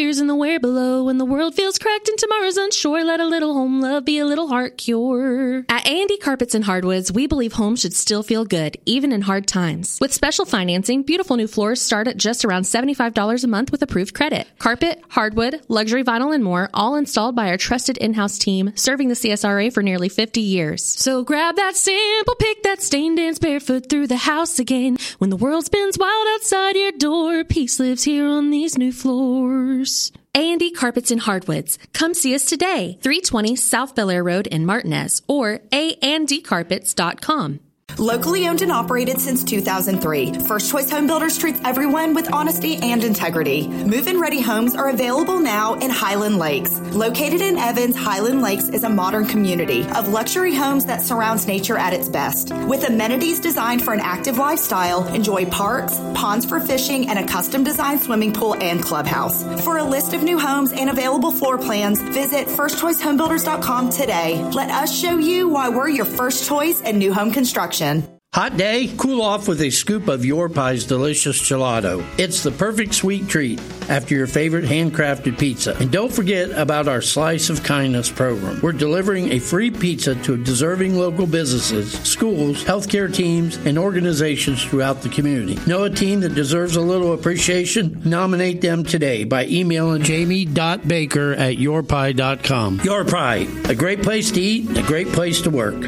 Here's in the where below. When the world feels cracked and tomorrow's unsure, let a little home love be a little heart cure. At A&D Carpets and Hardwoods, we believe home should still feel good, even in hard times. With special financing, beautiful new floors start at just around $75 a month with approved credit. Carpet, hardwood, luxury vinyl, and more, all installed by our trusted in-house team, serving the CSRA for nearly 50 years. So grab that sample, pick that stain, dance barefoot through the house again. When the world spins wild outside your door, peace lives here on these new floors. A&D Carpets and Hardwoods. Come see us today. 320 South Bel Air Road in Martinez or andcarpets.com. Locally owned and operated since 2003, First Choice Home Builders treats everyone with honesty and integrity. Move-in ready homes are available now in Highland Lakes. Located in Evans, Highland Lakes is a modern community of luxury homes that surrounds nature at its best. With amenities designed for an active lifestyle, enjoy parks, ponds for fishing, and a custom-designed swimming pool and clubhouse. For a list of new homes and available floor plans, visit firstchoicehomebuilders.com today. Let us show you why we're your first choice in new home construction. Hot day? Cool off with a scoop of Your Pie's delicious gelato. It's the perfect sweet treat after your favorite handcrafted pizza. And don't forget about our Slice of Kindness program. We're delivering a free pizza to deserving local businesses, schools, healthcare teams, and organizations throughout the community. Know a team that deserves a little appreciation? Nominate them today by emailing jamie.baker@yourpie.com. Your Pie, a great place to eat and a great place to work.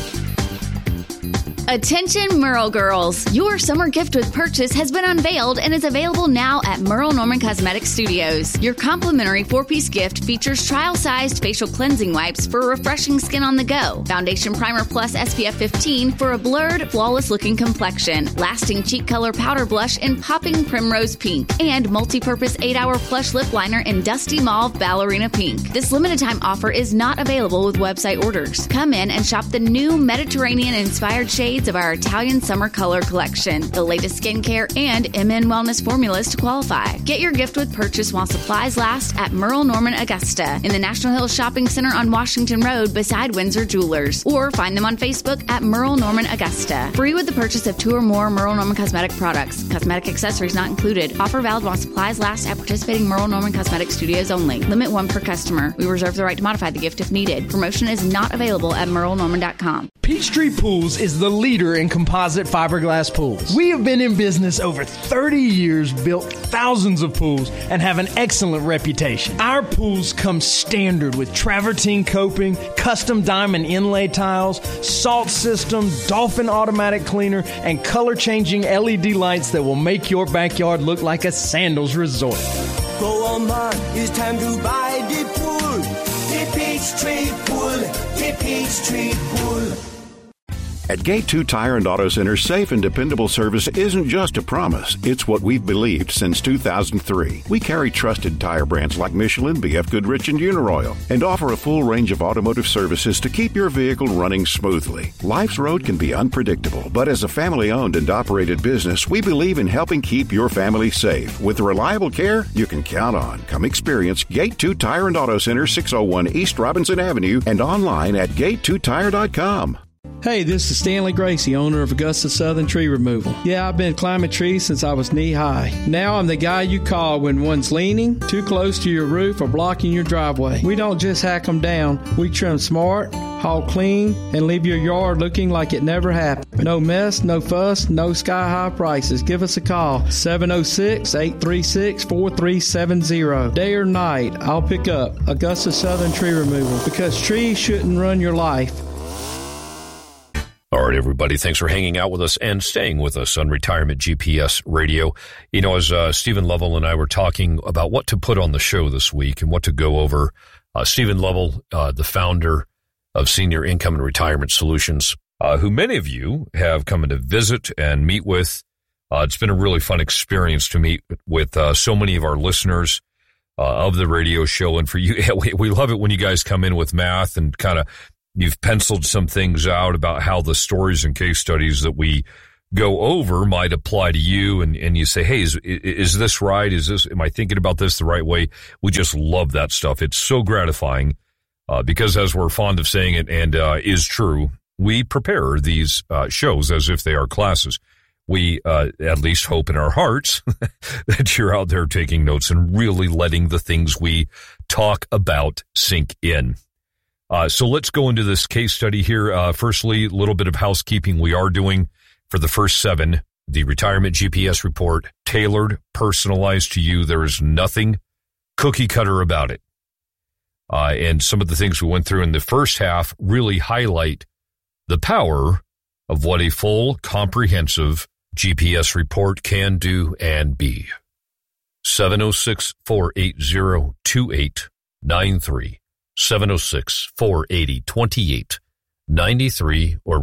Attention Merle girls, your summer gift with purchase has been unveiled and is available now at Merle Norman Cosmetic Studios. Your complimentary 4-piece gift features trial-sized facial cleansing wipes for refreshing skin on the go, foundation primer plus SPF 15 for a blurred, flawless-looking complexion, lasting cheek color powder blush in popping primrose pink, and multi-purpose 8-hour plush lip liner in dusty mauve ballerina pink. This limited-time offer is not available with website orders. Come in and shop the new Mediterranean-inspired shades of our Italian summer color collection, the latest skincare and MN wellness formulas to qualify. Get your gift with purchase while supplies last at Merle Norman Augusta in the National Hills Shopping Center on Washington Road beside Windsor Jewelers, or find them on Facebook at Merle Norman Augusta. Free with the purchase of 2 or more Merle Norman cosmetic products. Cosmetic accessories not included. Offer valid while supplies last at participating Merle Norman Cosmetic Studios only. Limit 1 per customer. We reserve the right to modify the gift if needed. Promotion is not available at merlenorman.com. Peachtree Pools is the leader in composite fiberglass pools. We have been in business over 30 years, built thousands of pools, and have an excellent reputation. Our pools come standard with travertine coping, custom diamond inlay tiles, salt system, dolphin automatic cleaner, and color-changing LED lights that will make your backyard look like a sandals resort. Go on, man, it's time to buy the pool. The Peachtree Pool, the Peachtree Pool. At Gate 2 Tire and Auto Center, safe and dependable service isn't just a promise. It's what we've believed since 2003. We carry trusted tire brands like Michelin, BF Goodrich, and Uniroyal, and offer a full range of automotive services to keep your vehicle running smoothly. Life's road can be unpredictable, but as a family-owned and operated business, we believe in helping keep your family safe. With reliable care you can count on. Come experience Gate 2 Tire and Auto Center, 601 East Robinson Avenue, and online at gate2tire.com. Hey, this is Stanley Gracie, owner of Augusta Southern Tree Removal. Yeah, I've been climbing trees since I was knee-high. Now I'm the guy you call when one's leaning, too close to your roof, or blocking your driveway. We don't just hack them down. We trim smart, haul clean, and leave your yard looking like it never happened. No mess, no fuss, no sky-high prices. Give us a call, 706-836-4370. Day or night, I'll pick up. Augusta Southern Tree Removal, because trees shouldn't run your life. All right, everybody, thanks for hanging out with us and staying with us on Retirement GPS Radio. You know, as Stephen Lovell and I were talking about what to put on the show this week and what to go over, Stephen Lovell, the founder of Senior Income and Retirement Solutions, who many of you have come in to visit and meet with. It's been a really fun experience to meet with so many of our listeners of the radio show. And for you, we love it when you guys come in with math and kind of you've penciled some things out about how the stories and case studies that we go over might apply to you. And you say, hey, is this right? Am I thinking about this the right way? We just love that stuff. It's so gratifying because as we're fond of saying it and is true, we prepare these shows as if they are classes. We at least hope in our hearts that you're out there taking notes and really letting the things we talk about sink in. So let's go into this case study here. Firstly, a little bit of housekeeping we are doing for the first 7. The Retirement GPS report, tailored, personalized to you. There is nothing cookie cutter about it. And some of the things we went through in the first half really highlight the power of what a full, comprehensive GPS report can do and be. 706-480-2893, 706-480-2893, or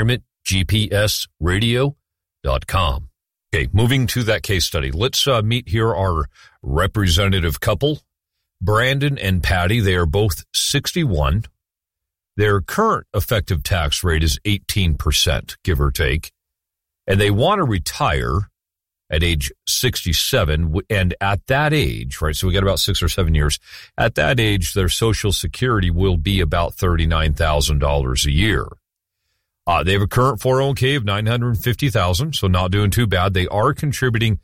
retirementgpsradio.com. Okay, moving to that case study. Let's meet here our representative couple, Brandon and Patty. They are both 61. Their current effective tax rate is 18%, give or take. And they want to retire at age 67. And at that age, right, so we got about 6 or 7 years. At that age, their Social Security will be about $39,000 a year. They have a current 401k of $950,000, so not doing too bad. They are contributing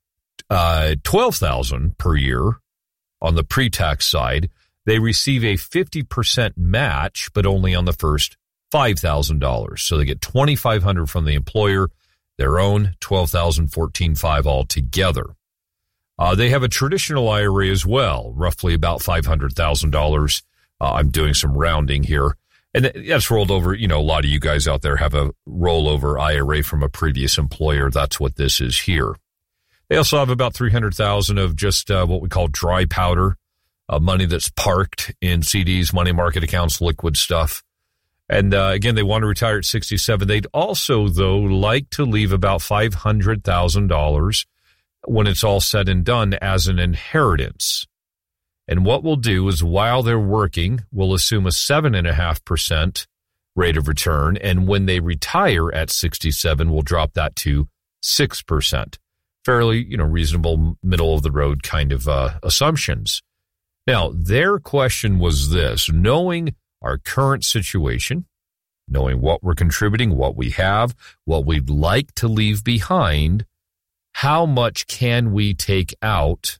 $12,000 per year on the pre-tax side. They receive a 50% match, but only on the first $5,000. So they get $2,500 from the employer, their own $12,014.5 altogether. They have a traditional IRA as well, roughly about $500,000. I'm doing some rounding here. And that's rolled over. You know, a lot of you guys out there have a rollover IRA from a previous employer. That's what this is here. They also have about $300,000 of just what we call dry powder, money that's parked in CDs, money market accounts, liquid stuff. And again, they want to retire at 67. They'd also, though, like to leave about $500,000 when it's all said and done as an inheritance. And what we'll do is while they're working, we'll assume a 7.5% rate of return. And when they retire at 67, we'll drop that to 6%. Fairly, reasonable, middle of the road kind of assumptions. Now, their question was this: knowing our current situation, knowing what we're contributing, what we have, what we'd like to leave behind, how much can we take out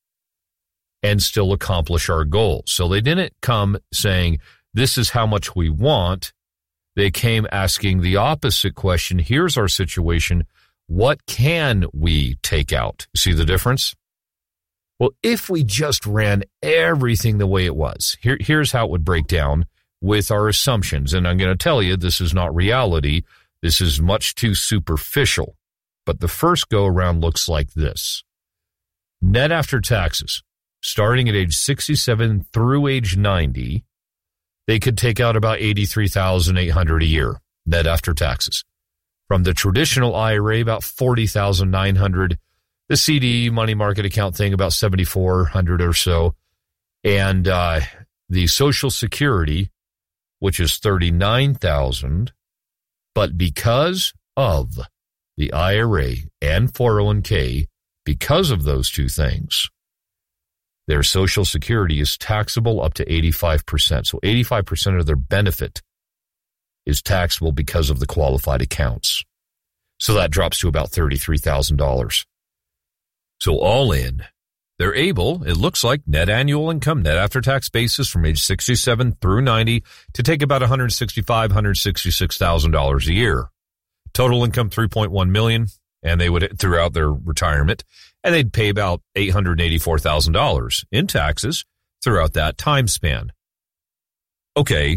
and still accomplish our goals? So they didn't come saying, this is how much we want. They came asking the opposite question. Here's our situation. What can we take out? See the difference? Well, if we just ran everything the way it was, here's how it would break down with our assumptions. And I'm going to tell you, this is not reality. This is much too superficial. But the first go around looks like this. Net after taxes, starting at age 67 through age 90, they could take out about $83,800 a year, net after taxes. From the traditional IRA, about $40,900. The CD money market account thing, about $7,400 or so. And the Social Security, which is $39,000. But because of the IRA and 401k, because of those two things, their Social Security is taxable up to 85%. So 85% of their benefit is taxable because of the qualified accounts. So that drops to about $33,000. So all in, they're able, it looks like, net annual income, net after tax basis from age 67 through 90 to take about $165,000, $166,000 a year. Total income, $3.1 million, and they would, throughout their retirement, and they'd pay about $884,000 in taxes throughout that time span. Okay.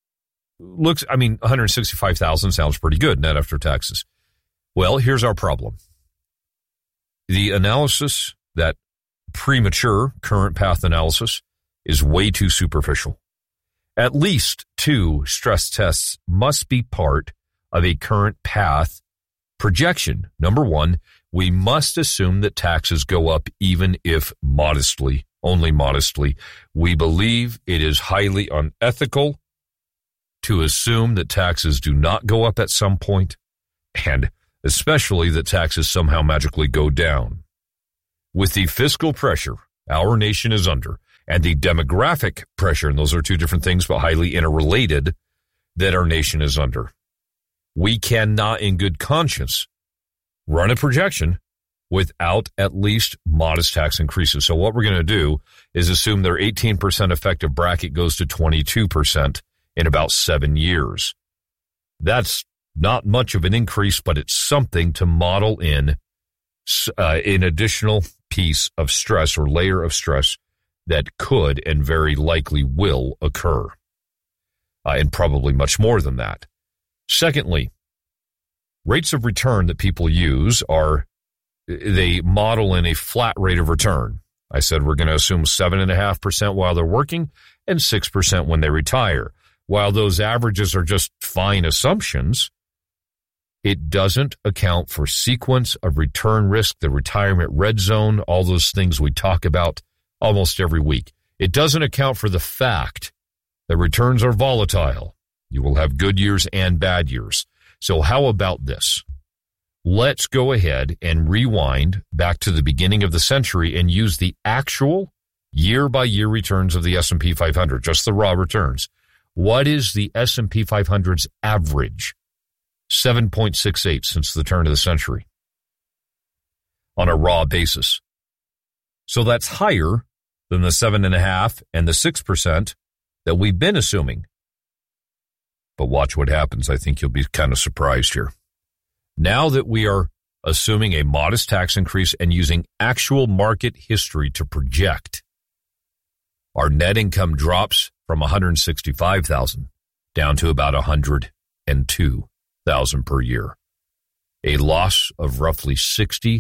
$165,000 sounds pretty good, net after taxes. Well, here's our problem. The analysis, that premature current path analysis, is way too superficial. At least 2 stress tests must be part of a current path projection. Number 1, we must assume that taxes go up even if modestly, only modestly. We believe it is highly unethical to assume that taxes do not go up at some point, and especially that taxes somehow magically go down. With the fiscal pressure our nation is under, and the demographic pressure, and those are 2 different things but highly interrelated, that our nation is under, we cannot in good conscience run a projection without at least modest tax increases. So what we're going to do is assume their 18% effective bracket goes to 22% in about 7 years. That's not much of an increase, but it's something to model in an additional piece of stress or layer of stress that could and very likely will occur, and probably much more than that. Secondly, rates of return that people use they model in a flat rate of return. I said we're going to assume 7.5% while they're working and 6% when they retire. While those averages are just fine assumptions, it doesn't account for sequence of return risk, the retirement red zone, all those things we talk about almost every week. It doesn't account for the fact that returns are volatile. You will have good years and bad years. So how about this? Let's go ahead and rewind back to the beginning of the century and use the actual year-by-year returns of the S&P 500, just the raw returns. What is the S&P 500's average? 7.68 since the turn of the century on a raw basis. So that's higher than the 7.5% and the 6% that we've been assuming. But watch what happens. I think you'll be kind of surprised here. Now that we are assuming a modest tax increase and using actual market history to project, our net income drops from $165,000 down to about $102,000 per year. A loss of roughly 63%.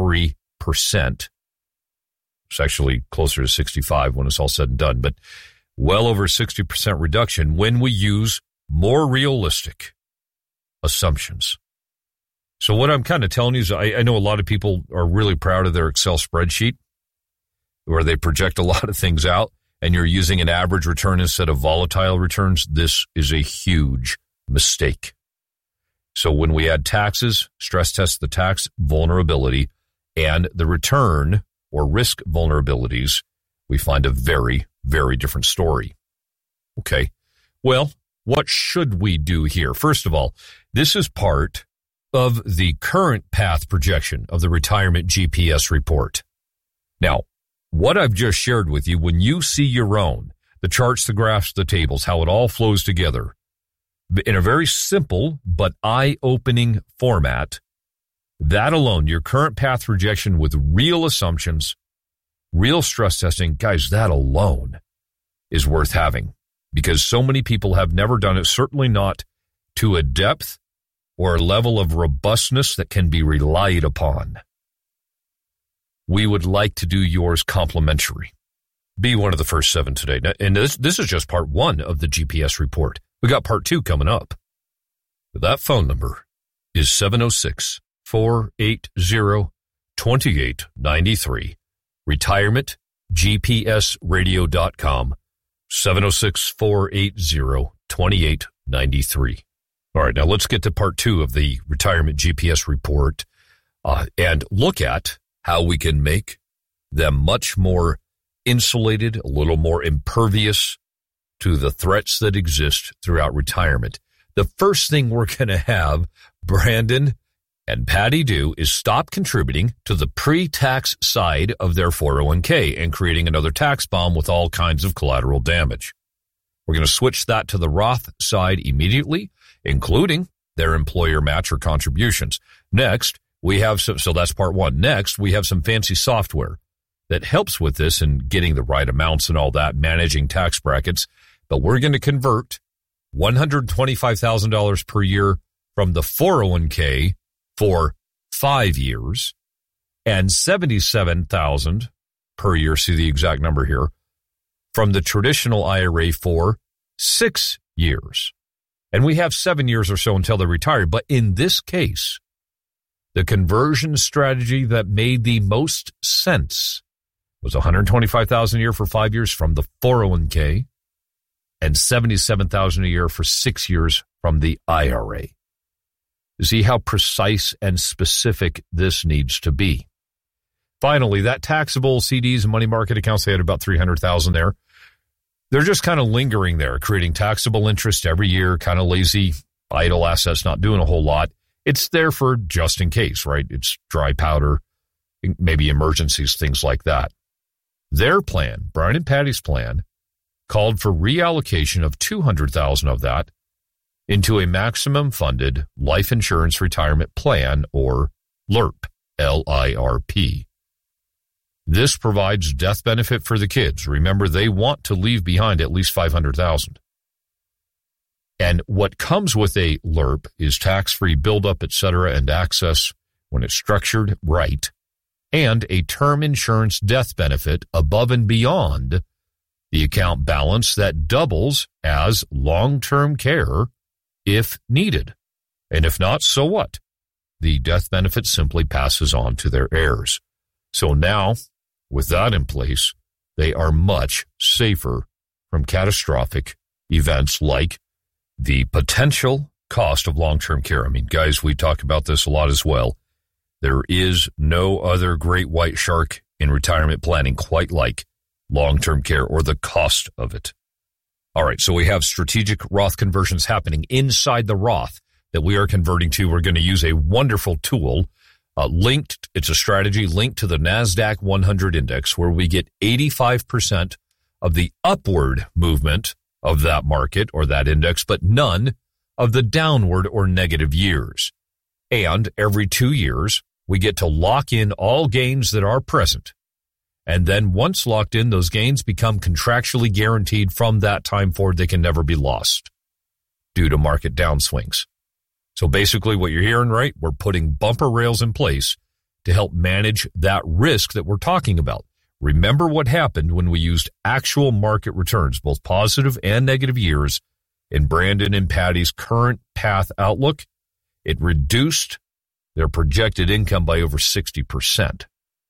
It's actually closer to 65 when it's all said and done, but well over 60% reduction when we use more realistic assumptions. So what I'm kind of telling you is I know a lot of people are really proud of their Excel spreadsheet where they project a lot of things out and you're using an average return instead of volatile returns. This is a huge mistake. So when we add taxes, stress test the tax vulnerability and the return or risk vulnerabilities, we find a very, very different story. Okay, well, what should we do here? First of all, this is part of the current path projection of the Retirement GPS report. Now, what I've just shared with you, when you see your own, the charts, the graphs, the tables, how it all flows together, in a very simple but eye-opening format, that alone, your current path projection with real assumptions, real stress testing, guys, that alone is worth having because so many people have never done it, certainly not to a depth or a level of robustness that can be relied upon. We would like to do yours complimentary. Be one of the first 7 today. And this is just part 1 of the GPS report. We got part 2 coming up. That phone number is 706-480-2893. RetirementGPSradio.com. 706-480-2893. All right, now let's get to part 2 of the Retirement GPS report and look at how we can make them much more insulated, a little more impervious to the threats that exist throughout retirement. The first thing we're going to have Brandon and Patty do is stop contributing to the pre-tax side of their 401k and creating another tax bomb with all kinds of collateral damage. We're going to switch that to the Roth side immediately, including their employer match or contributions. Next, we have so that's part 1. Next, we have some fancy software that helps with this and getting the right amounts and all that, managing tax brackets. But we're going to convert $125,000 per year from the 401k for 5 years and $77,000 per year, see the exact number here, from the traditional IRA for 6 years. And we have 7 years or so until they retire. But in this case, the conversion strategy that made the most sense was $125,000 a year for 5 years from the 401k and $77,000 a year for 6 years from the IRA. See how precise and specific this needs to be. Finally, that taxable CDs and money market accounts, they had about $300,000 there. They're just kind of lingering there, creating taxable interest every year, kind of lazy, idle assets, not doing a whole lot. it's there for just in case, right? It's dry powder, maybe emergencies, things like that. Their plan, Brian and Patty's plan, called for reallocation of $200,000 of that into a maximum funded life insurance retirement plan, or LIRP, L-I-R-P. This provides death benefit for the kids. Remember, they want to leave behind at least $500,000. And what comes with a LIRP is tax-free buildup, etc., and access when it's structured right, and a term insurance death benefit above and beyond the account balance that doubles as long-term care if needed. And if not, so what? The death benefit simply passes on to their heirs. So now, with that in place, they are much safer from catastrophic events like the potential cost of long-term care. I mean, guys, we talk about this a lot as well. There is no other great white shark in retirement planning quite like long-term care or the cost of it. All right, so we have strategic Roth conversions happening inside the Roth that we are converting to. We're going to use a wonderful tool linked. It's a strategy linked to the NASDAQ 100 index, where we get 85% of the upward movement of that market or that index, but none of the downward or negative years. And every 2 years, we get to lock in all gains that are present. And then once locked in, those gains become contractually guaranteed from that time forward. They can never be lost due to market downswings. So basically what you're hearing, right? We're putting bumper rails in place to help manage that risk that we're talking about. Remember what happened when we used actual market returns, both positive and negative years, in Brandon and Patty's current path outlook. It reduced their projected income by over 60%.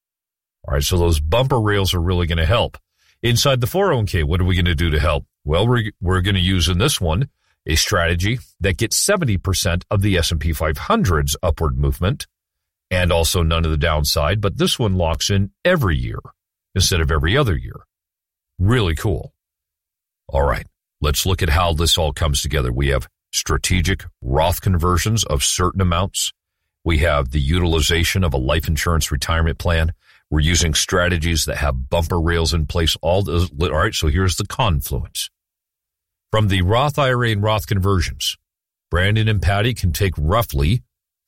All right, so those bumper rails are really going to help. Inside the 401k, what are we going to do to help? Well, we're going to use in this one a strategy that gets 70% of the S&P 500's upward movement and also none of the downside, but this one locks in every year instead of every other year. Really cool. All right, let's look at how this all comes together. We have strategic Roth conversions of certain amounts. We have the utilization of a life insurance retirement plan. We're using strategies that have bumper rails in place. All right, so here's the confluence. From the Roth IRA and Roth conversions, Brandon and Patty can take roughly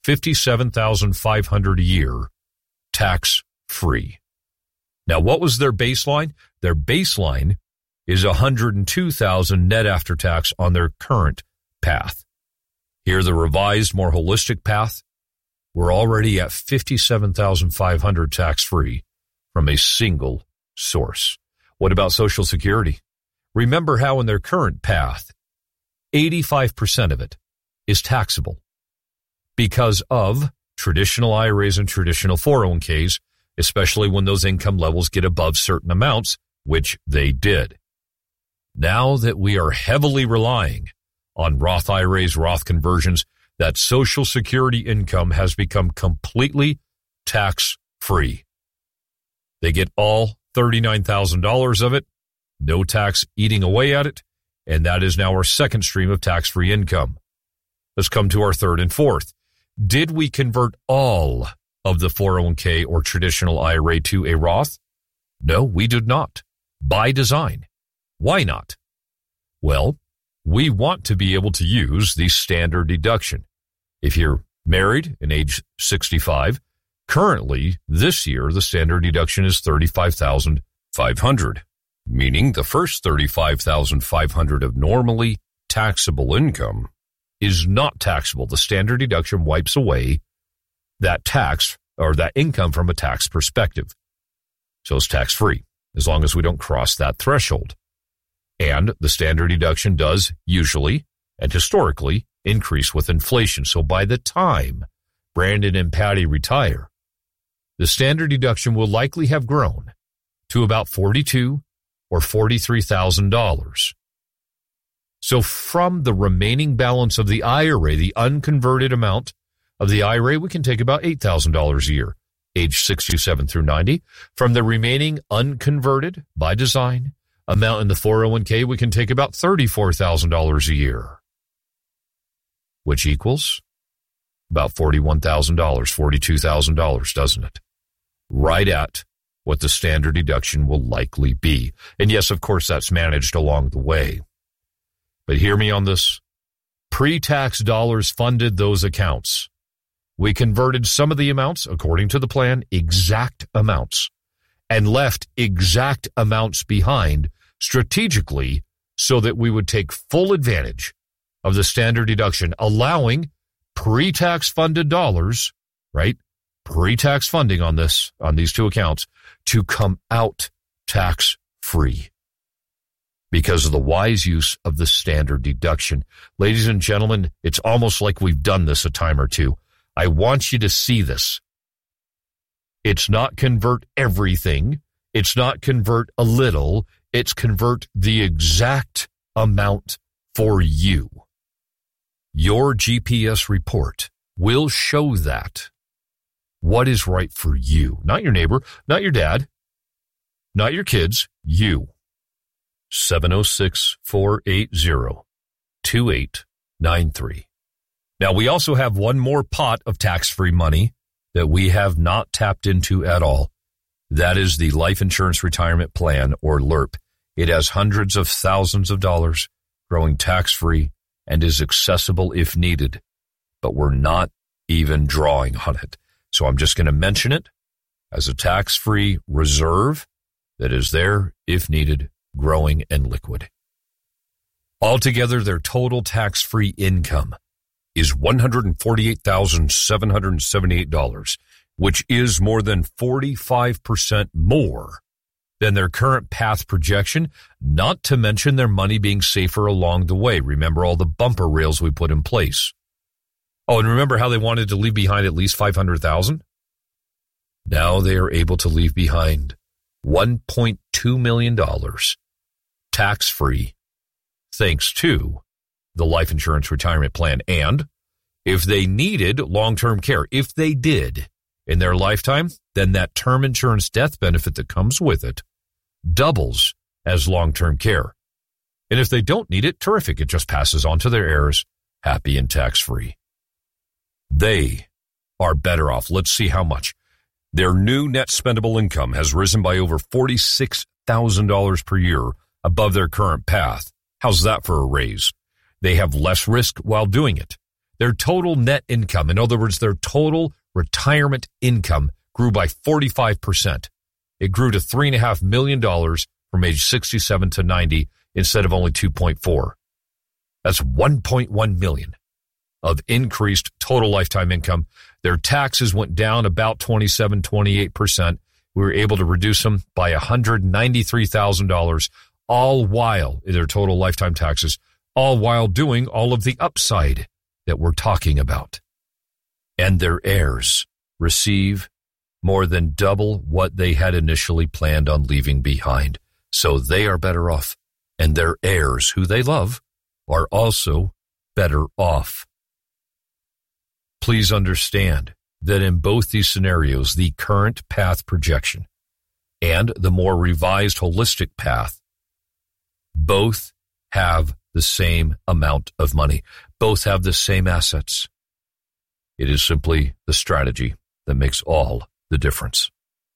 $57,500 a year tax-free. Now, what was their baseline? Their baseline is $102,000 net after tax on their current path. Here, the revised, more holistic path, we're already at $57,500 tax-free from a single source. What about Social Security? Remember how in their current path, 85% of it is taxable because of traditional IRAs and traditional 401ks, especially when those income levels get above certain amounts, which they did. Now that we are heavily relying on Roth IRAs, Roth conversions, that Social Security income has become completely tax-free. They get all $39,000 of it, no tax eating away at it, and that is now our second stream of tax-free income. Let's come to our third and fourth. Did we convert all of the 401k or traditional IRA to a Roth? No, we did not. By design. Why not? Well, we want to be able to use the standard deduction. If you're married and age 65, currently this year the standard deduction is $35,500, meaning the first $35,500 of normally taxable income is not taxable. The standard deduction wipes away that tax or that income from a tax perspective. So it's tax-free as long as we don't cross that threshold. And the standard deduction does usually and historically increase with inflation. So by the time Brandon and Patty retire, the standard deduction will likely have grown to about $42,000 or $43,000. So from the remaining balance of the IRA, the unconverted amount of the IRA, we can take about $8,000 a year, age 67 through 90. From the remaining unconverted, by design, amount in the 401k, we can take about $34,000 a year, which equals About $41,000, $42,000, doesn't it? Right at what the standard deduction will likely be. And yes, of course, that's managed along the way. But hear me on this. Pre-tax dollars funded those accounts. We converted some of the amounts, according to the plan, exact amounts, and left exact amounts behind strategically so that we would take full advantage of the standard deduction, allowing pre-tax funded dollars, right? Pre-tax funding on these two accounts to come out tax-free because of the wise use of the standard deduction. Ladies and gentlemen, it's almost like we've done this a time or two. I want you to see this. It's not convert everything. It's not convert a little. It's convert the exact amount for you. Your GPS report will show that. What is right for you? Not your neighbor, not your dad, not your kids, you. 706-480-2893. Now, we also have one more pot of tax-free money that we have not tapped into at all. That is the Life Insurance Retirement Plan, or LIRP. It has hundreds of thousands of dollars growing tax-free and is accessible if needed, but we're not even drawing on it. So I'm just going to mention it as a tax-free reserve that is there if needed, growing and liquid. Altogether, their total tax-free income is $148,778, which is more than 45% more than their current path projection, not to mention their money being safer along the way. Remember all the bumper rails we put in place. Oh, and remember how they wanted to leave behind at least $500,000? Now they are able to leave behind $1.2 million tax-free, thanks to the Life Insurance Retirement Plan. And if they needed long-term care, if they did in their lifetime, then that term insurance death benefit that comes with it doubles as long-term care. And if they don't need it, terrific. It just passes on to their heirs, happy and tax-free. They are better off. Let's see how much. Their new net spendable income has risen by over $46,000 per year above their current path. How's that for a raise? They have less risk while doing it. Their total net income, in other words, their total retirement income, grew by 45%. It grew to $3.5 million from age 67 to 90 instead of only 2.4. That's $1.1 million of increased total lifetime income. Their taxes went down about 28%. We were able to reduce them by $193,000, all while their total lifetime taxes, all while doing all of the upside that we're talking about. And their heirs receive more than double what they had initially planned on leaving behind. So they are better off, and their heirs, who they love, are also better off. Please understand that in both these scenarios, the current path projection and the more revised holistic path both have the same amount of money. Both have the same assets. It is simply the strategy that makes all the difference.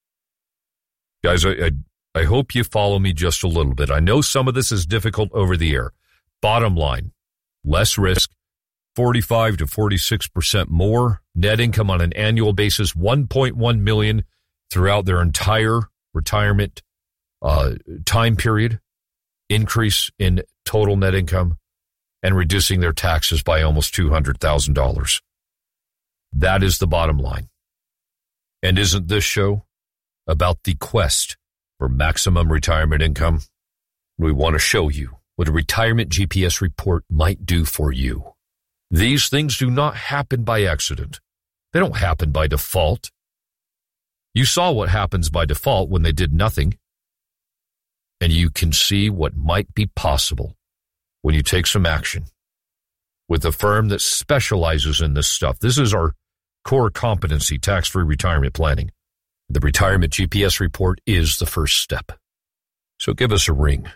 Guys, I hope you follow me just a little bit. I know some of this is difficult over the air. Bottom line, less risk, 45 to 46% more net income on an annual basis, $1.1 million throughout their entire retirement time period, increase in total net income, and reducing their taxes by almost $200,000. That is the bottom line. And isn't this show about the quest for maximum retirement income? We want to show you what a retirement GPS report might do for you. These things do not happen by accident. They don't happen by default. You saw what happens by default when they did nothing. And you can see what might be possible when you take some action with a firm that specializes in this stuff. This is our core competency, tax-free retirement planning. The Retirement GPS report is the first step. So give us a ring,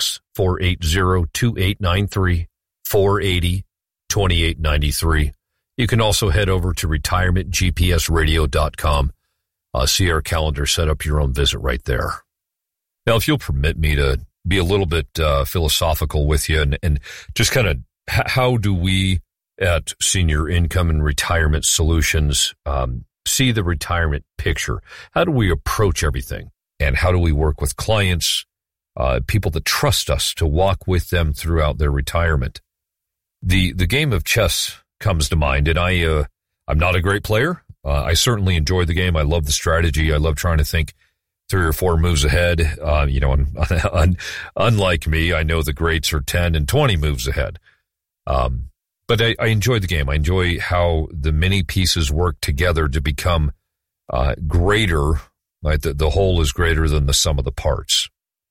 706-480-2893, 480-2893. You can also head over to retirementgpsradio.com. See our calendar, set up your own visit right there. Now, if you'll permit me to be a little bit philosophical with you and just kind of how do we at Senior Income and Retirement Solutions see the retirement picture? How do we approach everything? And how do we work with clients, people that trust us to walk with them throughout their retirement? The game of chess comes to mind, and I'm not a great player. I certainly enjoy the game. I love the strategy. I love trying to think 3 or 4 moves ahead. Unlike me, I know the greats are 10 and 20 moves ahead. But I enjoy the game. I enjoy how the many pieces work together to become greater. Right? The whole is greater than the sum of the parts.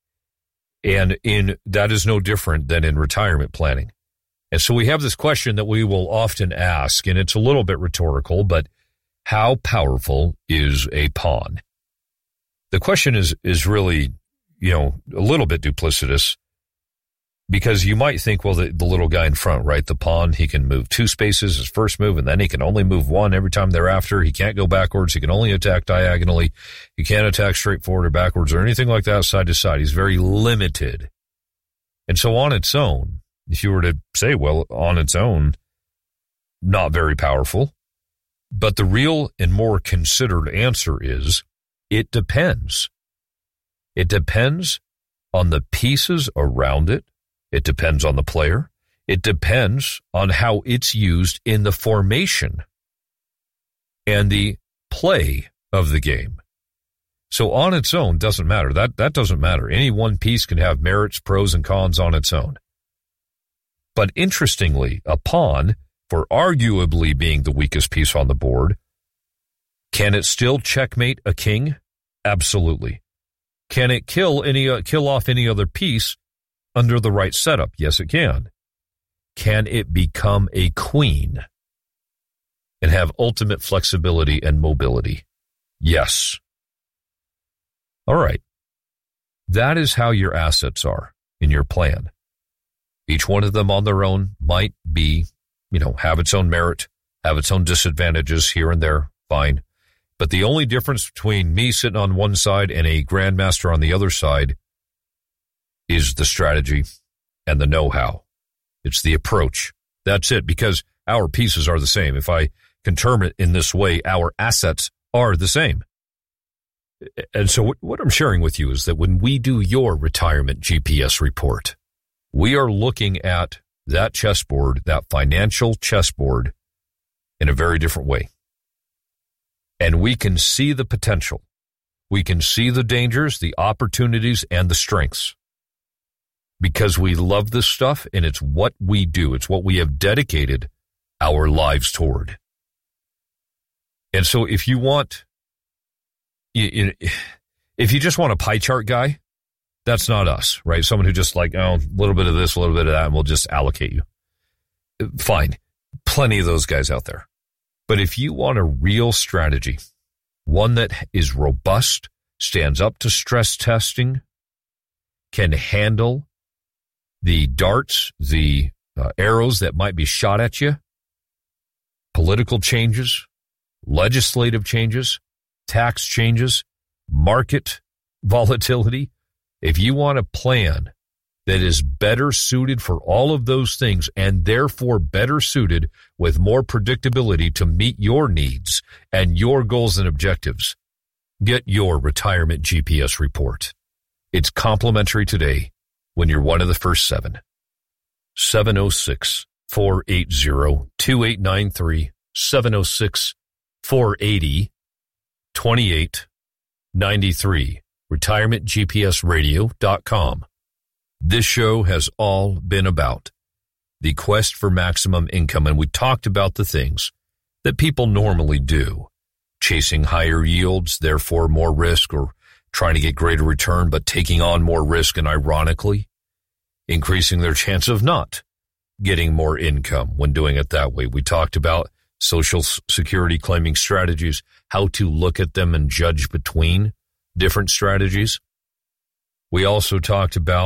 And that is no different than in retirement planning. And so we have this question that we will often ask, and it's a little bit rhetorical, but how powerful is a pawn? The question is really, a little bit duplicitous, because you might think, well, the little guy in front, right? The pawn, he can move 2 spaces, his first move, and then he can only move 1 every time thereafter. He can't go backwards. He can only attack diagonally. He can't attack straight forward or backwards or anything like that side to side. He's very limited. And so on its own, if you were to say, well, on its own, not very powerful. But the real and more considered answer is, it depends. It depends on the pieces around it. It depends on the player. It depends on how it's used in the formation and the play of the game. So on its own doesn't matter. That doesn't matter. Any one piece can have merits, pros, and cons on its own. But interestingly, a pawn, for arguably being the weakest piece on the board, can it still checkmate a king? Absolutely. Can it kill off any other piece under the right setup? Yes, it can. Can it become a queen and have ultimate flexibility and mobility? Yes. All right. That is how your assets are in your plan. Each one of them on their own might be, have its own merit, have its own disadvantages here and there, fine. But the only difference between me sitting on one side and a grandmaster on the other side is the strategy and the know-how. It's the approach. That's it, because our pieces are the same. If I can term it in this way, our assets are the same. And so what I'm sharing with you is that when we do your retirement GPS report, we are looking at that chessboard, that financial chessboard, in a very different way. And we can see the potential. We can see the dangers, the opportunities, and the strengths. Because we love this stuff, and it's what we do. It's what we have dedicated our lives toward. And so if you want, if you just want a pie chart guy, that's not us, right? Someone who just a little bit of this, a little bit of that, and we'll just allocate you. Fine. Plenty of those guys out there. But if you want a real strategy, one that is robust, stands up to stress testing, can handle the darts, the arrows that might be shot at you, political changes, legislative changes, tax changes, market volatility, if you want a plan that is better suited for all of those things and therefore better suited with more predictability to meet your needs and your goals and objectives, get your retirement GPS report. It's complimentary today when you're one of the first 7. 706-480-2893, 706-480-2893, retirementgpsradio.com. This show has all been about the quest for maximum income, and we talked about the things that people normally do, chasing higher yields, therefore more risk, or trying to get greater return but taking on more risk and ironically increasing their chance of not getting more income when doing it that way. We talked about Social Security claiming strategies, how to look at them and judge between different strategies. We also talked about